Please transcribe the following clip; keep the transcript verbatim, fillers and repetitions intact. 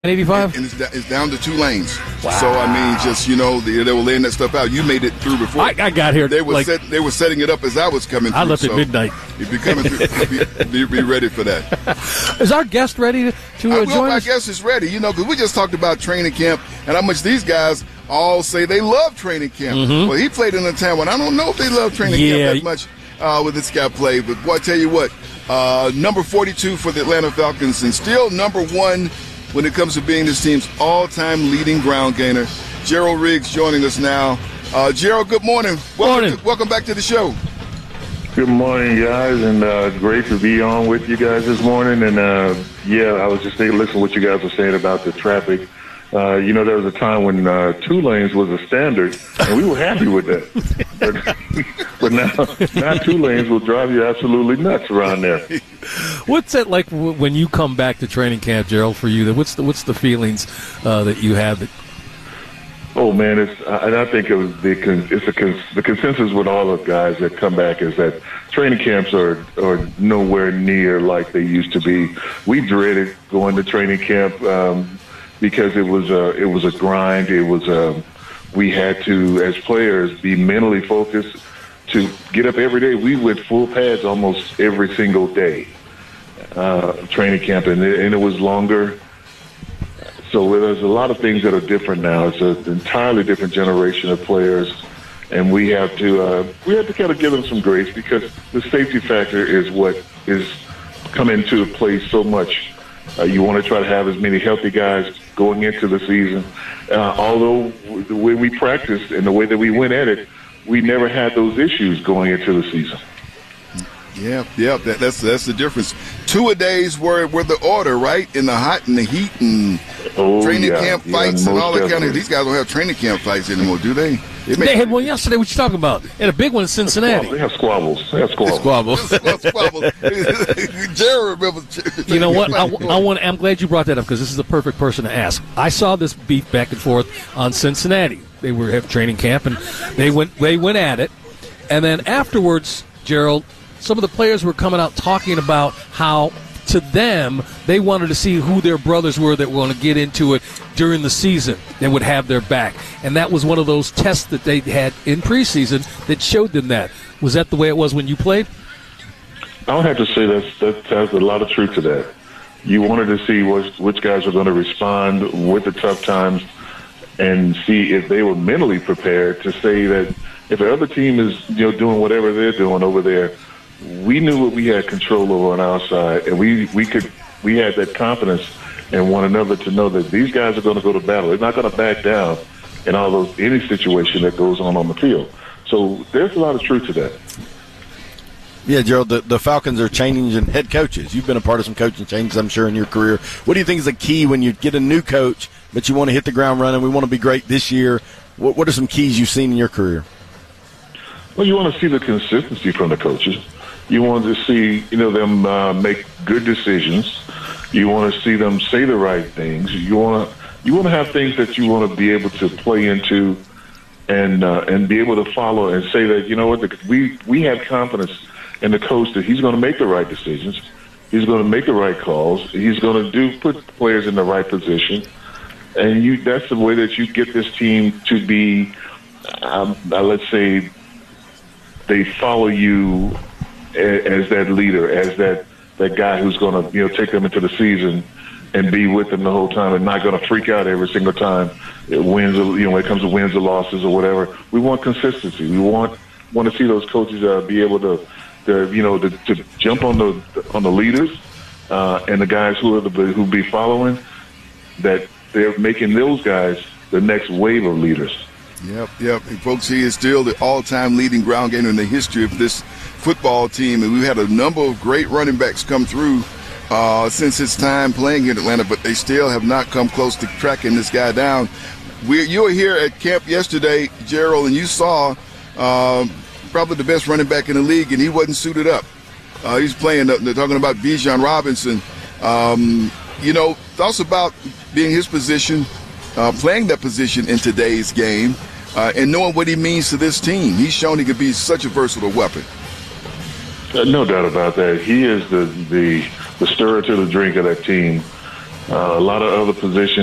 eighty-five? And, and it's, it's down to two lanes. Wow. So, I mean, just, you know, they, they were laying that stuff out. You made it through before. I, I got here. They were, like, set, they were setting it up as I was coming through. I left so at midnight. If you're coming through, be, be ready for that. Is our guest ready to, to uh, I join hope us? our guest is ready, you know, because we just talked about training camp and how much these guys all say they love training camp. Mm-hmm. Well, he played in a town when I don't know if they love training Yeah. camp that much uh, with this guy played. But, boy, I tell you what, uh, number forty-two for the Atlanta Falcons and still number one when it comes to being this team's all-time leading ground gainer. Gerald Riggs joining us now. Uh, Gerald, good morning. Welcome, Morning. To, welcome back to the show. Good morning, guys, and uh, great to be on with you guys this morning. And, uh, yeah, I was just thinking, listen to what you guys were saying about the traffic. Uh, you know, there was a time when uh, two lanes was a standard, and we were happy with that. but, but now, now two lanes will drive you absolutely nuts around there. What's it like w- when you come back to training camp, Gerald, for you? What's the, what's the feelings uh, that you have? That- Oh man, it's and I think it was the it's a cons, the consensus with all the guys that come back is that training camps are are nowhere near like they used to be. We dreaded going to training camp um, because it was a it was a grind. It was a we had to, as players, be mentally focused to get up every day. We went full pads almost every single day, uh, training camp, and it, and it was longer. So there's a lot of things that are different now. It's an entirely different generation of players, and we have to uh, we have to kind of give them some grace because the safety factor is what is coming into play so much. Uh, you want to try to have as many healthy guys going into the season. Uh, although the way we practiced and the way that we went at it, we never had those issues going into the season. Yeah, yeah, that, that's that's the difference. Two-a-days were were the order, right? In the hot and the heat and oh, training yeah, camp yeah, fights and all that kind definitely. of. These guys don't have training camp fights anymore, do they? They, they had one yesterday. What you talking about? They had a big one in Cincinnati. They have squabbles. They have squabbles. Squabbles. Jared remembers. You know what? I, I want. I'm glad you brought that up because this is the perfect person to ask. I saw this beef back and forth on Cincinnati. They were at training camp and they went. They went at it, and then afterwards, Gerald, some of the players were coming out talking about how, to them, they wanted to see who their brothers were that were going to get into it during the season that would have their back. And that was one of those tests that they had in preseason that showed them that. Was that the way it was when you played? I would have to say that's, that has a lot of truth to that. You wanted to see which, which guys were going to respond with the tough times and see if they were mentally prepared to say that if the other team is, you know, doing whatever they're doing over there, we knew what we had control over on our side, and we, we could we had that confidence in one another to know that these guys are going to go to battle. They're not going to back down in all those any situation that goes on on the field. So there's a lot of truth to that. Yeah, Gerald, the, the Falcons are changing head coaches. You've been a part of some coaching changes, I'm sure, in your career. What do you think is the key when you get a new coach, but you want to hit the ground running, we want to be great this year? What, what are some keys you've seen in your career? Well, you want to see the consistency from the coaches. You want to see, you know, them uh, make good decisions. You want to see them say the right things. You want to you want to have things that you want to be able to play into, and uh, and be able to follow and say that, you know what, the, we we have confidence in the coach that he's going to make the right decisions. He's going to make the right calls. He's going to do put players in the right position, and you that's the way that you get this team to be. Um, uh, let's say they follow you as that leader, as that, that guy who's going to, you know, take them into the season and be with them the whole time and not going to freak out every single time it wins, or, you know, when it comes to wins or losses or whatever. We want consistency. We want want to see those coaches uh, be able to, to you know, to, to jump on the on the leaders uh, and the guys who are the who be following, that they're making those guys the next wave of leaders. Yep, yep. And folks, he is still the all-time leading ground gainer in the history of this football team. And we've had a number of great running backs come through uh, since his time playing in Atlanta, but they still have not come close to tracking this guy down. We, you were here at camp yesterday, Gerald, and you saw um, probably the best running back in the league, and he wasn't suited up. Uh, he's playing, they're talking about Bijan Robinson. Um, you know, thoughts about being his position, uh, playing that position in today's game, uh, and knowing what he means to this team. He's shown he could be such a versatile weapon. Uh, no doubt about that. He is the, the the stirrer to the drink of that team. uh, a lot of other positions.